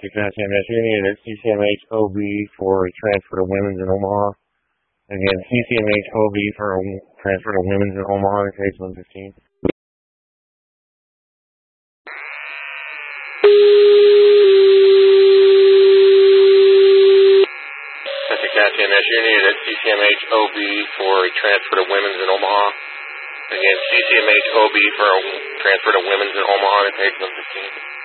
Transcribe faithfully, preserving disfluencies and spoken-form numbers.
Texas C C M S Unit at C C M H O B for a transfer to Women's in Omaha. Again, C C M H O B for a transfer to Women's in Omaha in case one fifteen. Texas C C M S Unit at C C M H O B for a transfer to Women's in Omaha. Again, C C M H O B for a transfer to Women's in Omaha in case one fifteen.